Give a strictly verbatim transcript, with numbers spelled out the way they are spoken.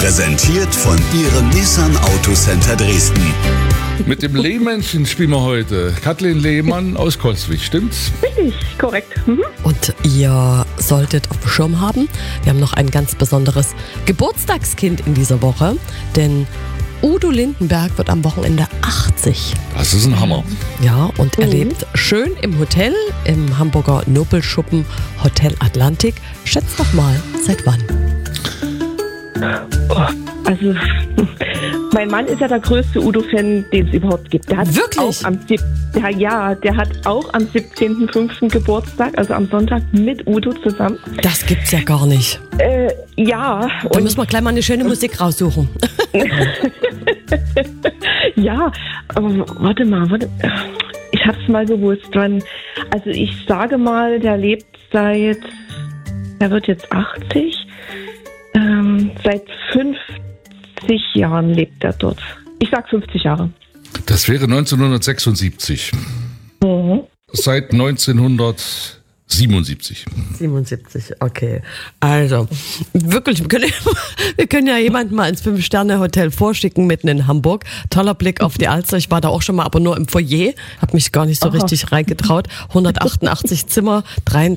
Präsentiert von Ihrem Nissan Autocenter Dresden. Mit dem Lehmännchen spielen wir heute. Kathleen Lehmann aus Coswig, stimmt's? Richtig, korrekt. Mhm. Und ihr solltet auf dem Schirm haben, wir haben noch ein ganz besonderes Geburtstagskind in dieser Woche, denn Udo Lindenberg wird am Wochenende achtzig. Das ist ein Hammer. Ja, und er Mhm. lebt schön im Hotel, im Hamburger Nobelschuppen Hotel Atlantik. Schätzt doch mal, seit wann? Oh, also, mein Mann ist ja der größte Udo-Fan, den es überhaupt gibt. Der hat Wirklich? Auch am sieb- der, ja, der hat auch am siebzehnten fünften Geburtstag, also am Sonntag, mit Udo zusammen. Das gibt's ja gar nicht. Äh, ja. Da müssen wir gleich mal eine schöne Musik raussuchen. Ja, aber warte mal, warte. Ich hab's mal gewusst, wann. Also ich sage mal, der lebt seit, der wird jetzt achtzig, ähm, seit fünfzig Jahren lebt er dort. Ich sag fünfzig Jahre. Das wäre neunzehnhundertsechsundsiebzig. Mhm. Seit neunzehnhundertsiebenundsiebzig. siebenundsiebzig, okay. Also, wirklich, wir können, wir können ja jemanden mal ins Fünf-Sterne-Hotel vorschicken, mitten in Hamburg. Toller Blick auf die Alster. Ich war da auch schon mal, aber nur im Foyer. Hab mich gar nicht so Aha. richtig reingetraut. hundertachtundachtzig Zimmer,